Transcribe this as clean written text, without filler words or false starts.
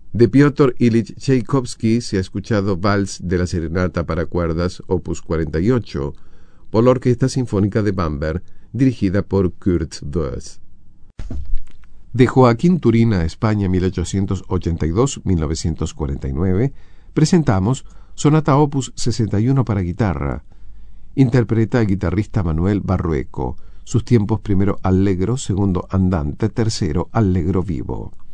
De Piotr Ilich Tchaikovsky se ha escuchado Vals de la Serenata para cuerdas, opus 48, por la Orquesta Sinfónica de Bamberg, dirigida por Kurt Woess. De Joaquín Turina, España, 1882-1949, presentamos Sonata opus 61 para guitarra. Interpreta el guitarrista Manuel Barrueco. Sus tiempos: primero allegro, segundo andante, tercero allegro vivo.